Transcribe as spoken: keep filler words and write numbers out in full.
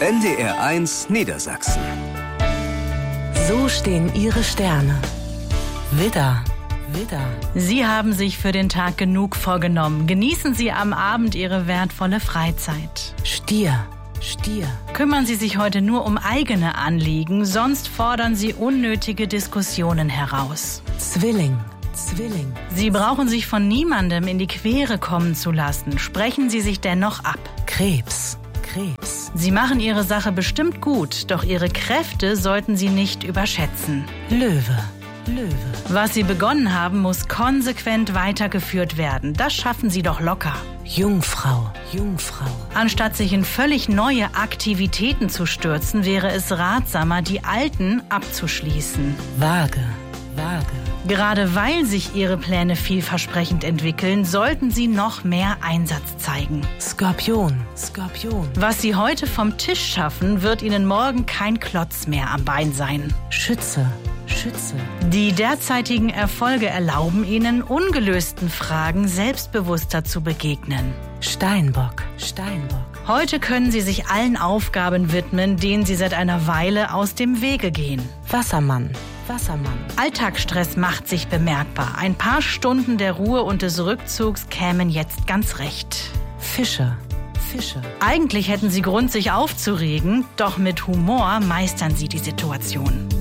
N D R eins Niedersachsen. So stehen Ihre Sterne. Widder, Widder. Sie haben sich für den Tag genug vorgenommen. Genießen Sie am Abend Ihre wertvolle Freizeit. Stier, Stier. Kümmern Sie sich heute nur um eigene Anliegen, sonst fordern Sie unnötige Diskussionen heraus. Zwilling, Zwilling. Sie brauchen sich von niemandem in die Quere kommen zu lassen. Sprechen Sie sich dennoch ab. Krebs, Krebs. Sie machen Ihre Sache bestimmt gut, doch Ihre Kräfte sollten Sie nicht überschätzen. Löwe, Löwe. Was Sie begonnen haben, muss konsequent weitergeführt werden. Das schaffen Sie doch locker. Jungfrau, Jungfrau. Anstatt sich in völlig neue Aktivitäten zu stürzen, wäre es ratsamer, die alten abzuschließen. Waage, Waage. Gerade weil sich Ihre Pläne vielversprechend entwickeln, sollten Sie noch mehr Einsatz zeigen. Skorpion, Skorpion. Was Sie heute vom Tisch schaffen, wird Ihnen morgen kein Klotz mehr am Bein sein. Schütze, Schütze. Die derzeitigen Erfolge erlauben Ihnen, ungelösten Fragen selbstbewusster zu begegnen. Steinbock, Steinbock. Heute können Sie sich allen Aufgaben widmen, denen Sie seit einer Weile aus dem Wege gehen. Wassermann, Wassermann. Alltagsstress macht sich bemerkbar. Ein paar Stunden der Ruhe und des Rückzugs kämen jetzt ganz recht. Fische, Fische. Eigentlich hätten Sie Grund, sich aufzuregen, doch mit Humor meistern Sie die Situation.